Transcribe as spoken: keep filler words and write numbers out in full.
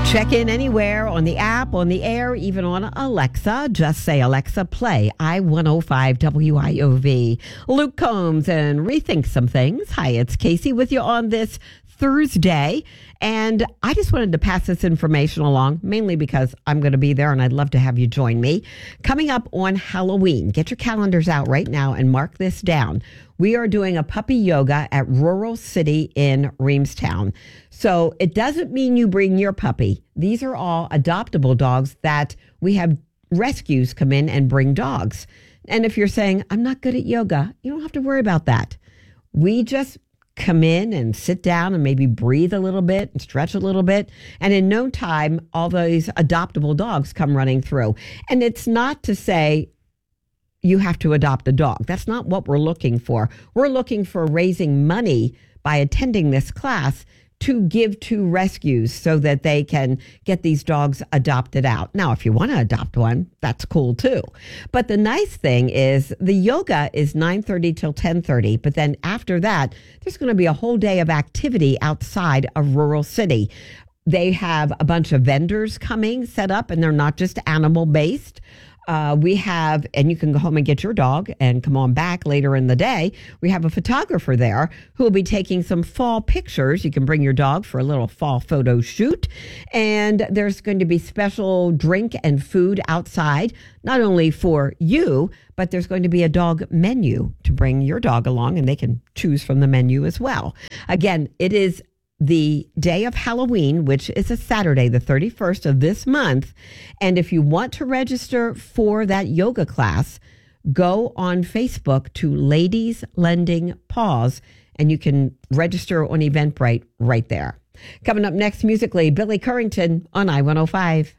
Check in anywhere on the app, on the air, even on Alexa. Just say, Alexa, play I one oh five W I O V. Luke Combs and Rethink Some Things. Hi, it's Casey with you on this Thursday. And I just wanted to pass this information along, mainly because I'm going to be there and I'd love to have you join me. Coming up on Halloween, get your calendars out right now and mark this down. We are doing a puppy yoga at Rural City in Reamstown. So it doesn't mean you bring your puppy. These are all adoptable dogs that we have rescues come in and bring dogs. And if you're saying, I'm not good at yoga, you don't have to worry about that. We just come in and sit down and maybe breathe a little bit and stretch a little bit. And in no time, all these adoptable dogs come running through. And it's not to say you have to adopt a dog. That's not what we're looking for. We're looking for raising money by attending this class to give to rescues so that they can get these dogs adopted out. Now, if you want to adopt one, that's cool too. But the nice thing is the yoga is nine thirty till ten thirty. But then after that, there's going to be a whole day of activity outside of Rural City. They have a bunch of vendors coming set up, and they're not just animal based. Uh, we have, and you can go home and get your dog and come on back later in the day. We have a photographer there who will be taking some fall pictures. You can bring your dog for a little fall photo shoot. And there's going to be special drink and food outside, not only for you, but there's going to be a dog menu to bring your dog along, and they can choose from the menu as well. Again, it is the day of Halloween, which is a Saturday, the thirty-first of this month. And if you want to register for that yoga class, go on Facebook to Ladies Lending Paws, and you can register on Eventbrite right there. Coming up next musically, Billy Currington on I one oh five.